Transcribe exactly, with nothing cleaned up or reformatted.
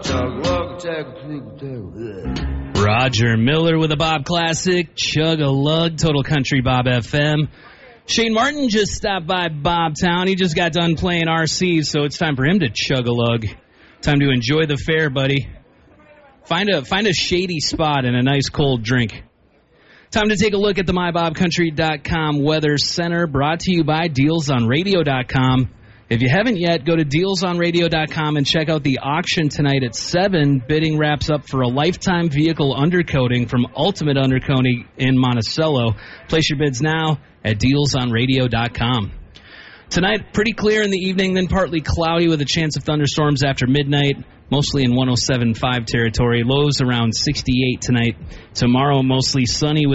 Roger Miller with a Bob Classic, Chug-a-Lug, Total Country Bob F M. Shane Martin just stopped by Bobtown. He just got done playing R C, so it's time for him to chug-a-lug. Time to enjoy the fair, buddy. Find a find a shady spot and a nice cold drink. Time to take a look at the my bob country dot com Weather Center, brought to you by deals on radio dot com. If you haven't yet, go to deals on radio dot com and check out the auction tonight at seven. Bidding wraps up for a lifetime vehicle undercoating from Ultimate Undercoating in Monticello. Place your bids now at deals on radio dot com. Tonight, pretty clear in the evening, then partly cloudy with a chance of thunderstorms after midnight, mostly in one oh seven point five territory. Lows around sixty-eight tonight. Tomorrow, mostly sunny with